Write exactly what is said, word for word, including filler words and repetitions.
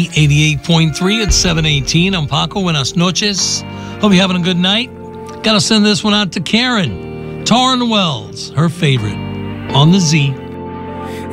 Z eighty-eight point three at seven eighteen. I'm Paco. Buenas noches. Hope you're having a good night. Gotta send this one out to Karen. Torrin Wells, her favorite, on the Z.